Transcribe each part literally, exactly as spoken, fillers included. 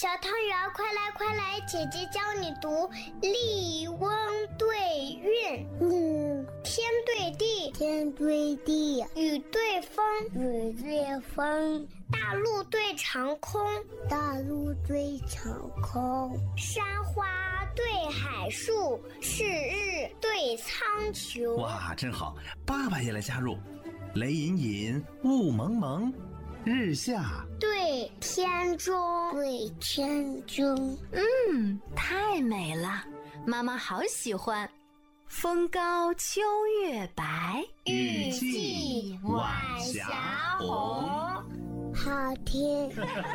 小汤圆，快来快来，姐姐教你读立翁对韵。 嗯， 天对地， 天对地， 雨对风， 雨对风， 大陆对长空， 大陆对长空， 山花对海树，是日对苍穹。 哇，真好！爸爸也来加入。雷隐隐，雾蒙蒙，日下对天中， 对天中。 嗯，太美了，妈妈好喜欢。风高秋月白， 雨霁晚霞红。 好听。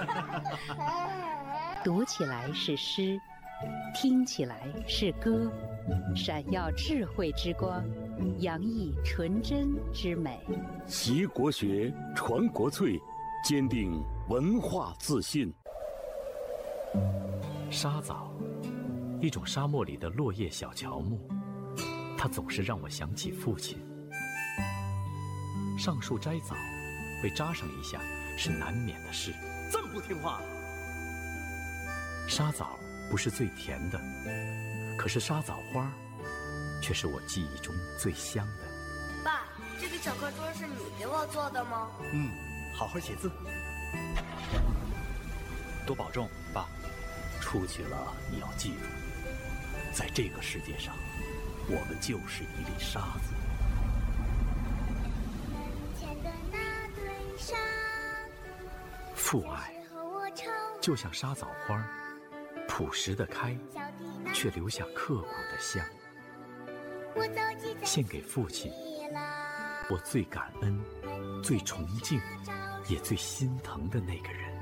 读起来是诗，听起来是歌，闪耀智慧之光，洋溢纯真之美。 习国学，传国粹，坚定文化自信。 沙枣，一种沙漠里的落叶小乔木，它总是让我想起父亲。上树摘枣，被扎上一下是难免的事。 这么不听话！ 沙枣不是最甜的，可是沙枣花却是我记忆中最香的。 爸，这个小课桌是你给我做的吗？ 嗯，好好写字， 多保重，爸。 出去了你要记住，在这个世界上，我们就是一粒沙子。 父爱就像沙枣花，朴实的开，却留下刻骨的香。献给父亲，我最感恩、最崇敬，也最心疼的那个人。